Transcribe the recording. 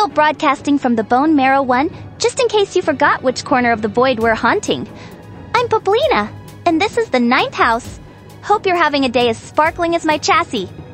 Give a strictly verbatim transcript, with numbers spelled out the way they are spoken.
Still broadcasting from the Bone Marrow one, just in case you forgot which corner of the void we're haunting. I'm Poplina, and this is the ninth house. Hope you're having a day as sparkling as my chassis.